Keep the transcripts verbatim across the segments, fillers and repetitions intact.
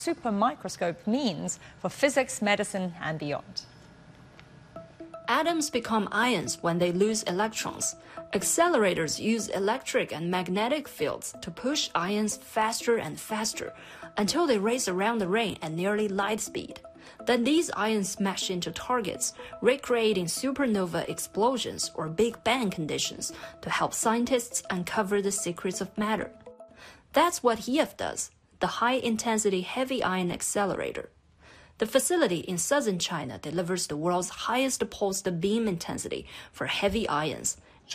supermicroscope means for physics, medicine, and beyond. Atoms become ions when they lose electrons. Accelerators use electric and magnetic fields to push ions faster and faster until they race around the ring at nearly light speed. Then these ions smash into targets, recreating supernova explosions or Big Bang conditions to help scientists uncover the secrets of matter. That's what H I A F does, the High-Intensity Heavy Ion Accelerator. The facility in southern China delivers the world's highest pulsed beam intensity for heavy ions.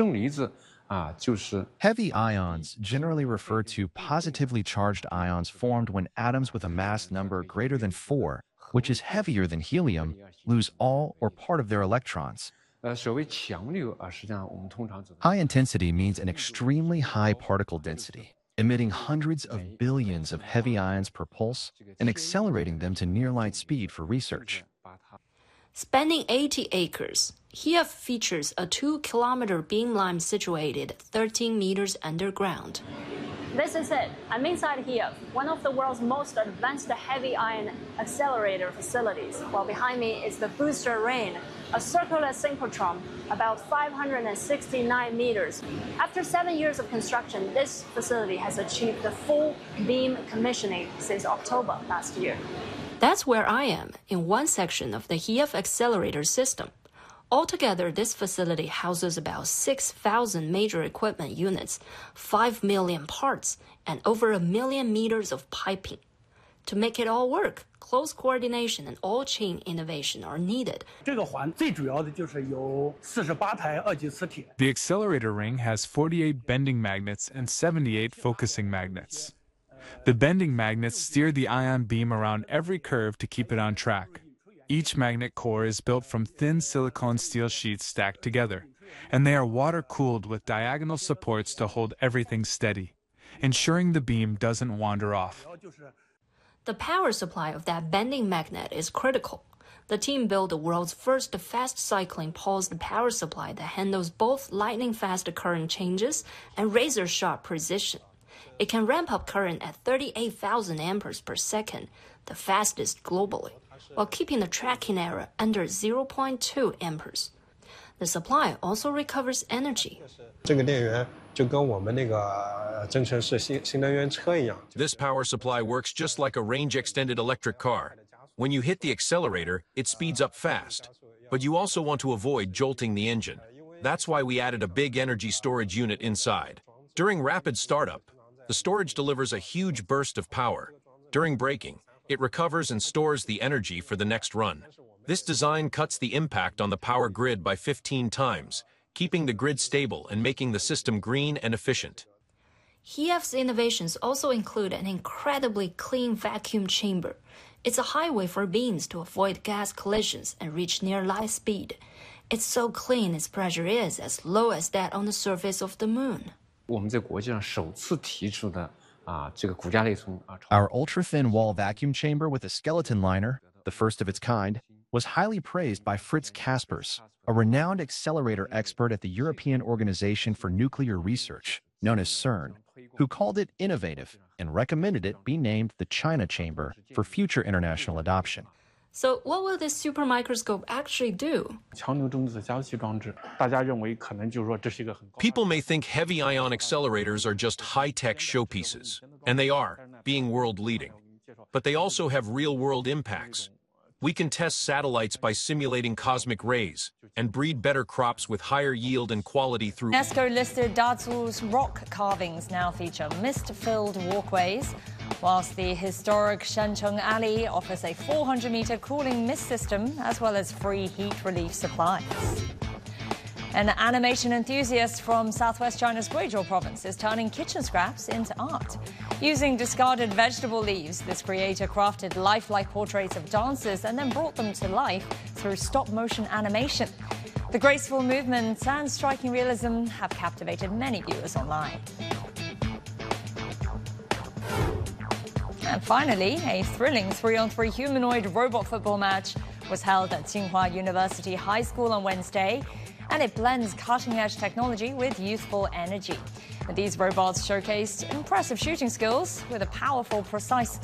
Heavy ions generally refer to positively charged ions formed when atoms with a mass number greater than four, which is heavier than helium, lose all or part of their electrons. High intensity means an extremely high particle density, emitting hundreds of billions of heavy ions per pulse and accelerating them to near-light speed for research. Spanning eighty acres, H I A F features a two-kilometer beamline situated thirteen meters underground. This is it. I'm inside H I A F, one of the world's most advanced heavy ion accelerator facilities, while behind me is the booster ring, a circular synchrotron about five hundred sixty-nine meters. After seven years of construction, this facility has achieved the full beam commissioning since October last year. That's where I am, in one section of the H I A F accelerator system. Altogether, this facility houses about six thousand major equipment units, five million parts, and over a million meters of piping. To make it all work, close coordination and all-chain innovation are needed. The accelerator ring has forty-eight bending magnets and seventy-eight focusing magnets. The bending magnets steer the ion beam around every curve to keep it on track. Each magnet core is built from thin silicon steel sheets stacked together, and they are water-cooled with diagonal supports to hold everything steady, ensuring the beam doesn't wander off. The power supply of that bending magnet is critical. The team built the world's first fast-cycling pulsed power supply that handles both lightning-fast current changes and razor-sharp precision. It can ramp up current at thirty-eight thousand amperes per second, the fastest globally, while keeping the tracking error under zero point two amperes. The supply also recovers energy. This power supply works just like a range-extended electric car. When you hit the accelerator, it speeds up fast, but you also want to avoid jolting the engine. That's why we added a big energy storage unit inside. During rapid startup, the storage delivers a huge burst of power. During braking, it recovers and stores the energy for the next run. This design cuts the impact on the power grid by fifteen times, keeping the grid stable and making the system green and efficient. H I A F's innovations also include an incredibly clean vacuum chamber. It's a highway for beams to avoid gas collisions and reach near light speed. It's so clean its pressure is as low as that on the surface of the moon. Our ultra-thin wall vacuum chamber with a skeleton liner, the first of its kind, was highly praised by Fritz Kaspers, a renowned accelerator expert at the European Organization for Nuclear Research, known as CERN, who called it innovative and recommended it be named the China Chamber for future international adoption. So what will this supermicroscope actually do? People may think heavy ion accelerators are just high-tech showpieces, and they are, being world-leading. But they also have real-world impacts. We can test satellites by simulating cosmic rays and breed better crops with higher yield and quality through... UNESCO-listed Dazu's rock carvings now feature mist-filled walkways, whilst the historic Shencheng Alley offers a four hundred metre cooling mist system as well as free heat relief supplies. An animation enthusiast from southwest China's Guizhou province is turning kitchen scraps into art. Using discarded vegetable leaves, this creator crafted lifelike portraits of dancers and then brought them to life through stop-motion animation. The graceful movements and striking realism have captivated many viewers online. And finally, a thrilling three on three humanoid robot football match was held at Tsinghua University High School on Wednesday, and it blends cutting-edge technology with youthful energy. These robots showcased impressive shooting skills with a powerful, precise